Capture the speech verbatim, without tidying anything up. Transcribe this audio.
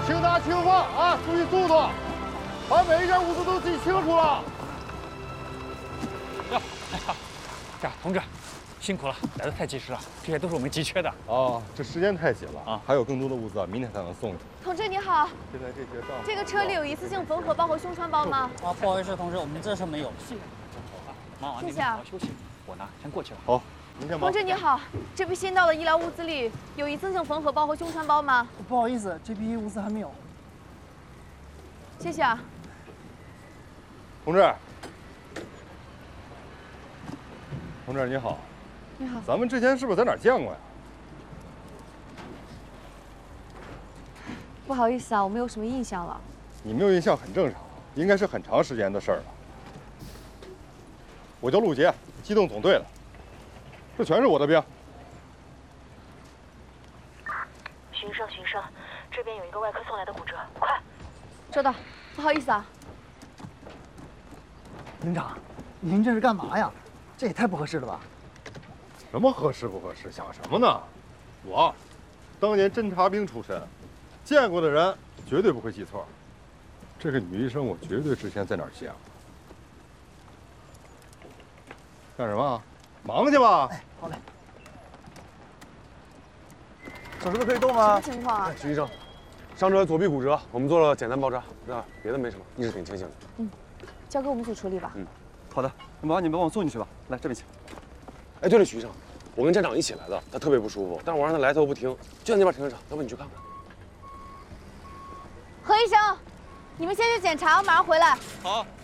请打轻放啊，注意速度，把每一间屋子都记清楚了。 呀，哎呀，呀，同志，辛苦了，来的太及时了，这些都是我们急缺的。 哦，这时间太紧了啊， 还有更多的物资啊，明天才能送去。 同志你好， 现在这些账， 这个车里有一次性缝合包和胸穿包吗？ 啊，不好意思，同志，我们这是没有。 忙完那边好好休息，我呢先过去了。 好，明天忙。 同志你好，这批新到的医疗物资里有一次性缝合包和胸穿包吗？ 不好意思，这批物资还没有。 谢谢啊。 同志，同志你好。 你好。 咱们之前是不是在哪儿见过呀？ 不好意思啊，我没有什么印象了。 你没有印象很正常，应该是很长时间的事儿了。我叫陆杰，机动总队的，这全是我的兵。 徐医生，徐医生，这边有一个外科送来的骨折，快！ 收到，不好意思啊。 营长，您这是干嘛呀？这也太不合适了吧！ 什么合适不合适？想什么呢？我当年侦察兵出身，见过的人绝对不会记错。这个女医生我绝对之前在哪儿见过。干什么？忙去吧。 哎，好嘞。手术的可以动吗？ 什么情况啊？ 徐医生，伤者左臂骨折，我们做了简单包扎，啊，别的没什么，意识挺清醒的。 嗯，交给我们组处理吧。 嗯， 好的，那麻烦你帮我送进去吧。来，这边请。 哎，对了，徐医生，我跟站长一起来的，他特别不舒服，但是我让他来，他又不听，就在那边停车场，要不你去看看？ 何医生，你们先去检查，我马上回来。 好。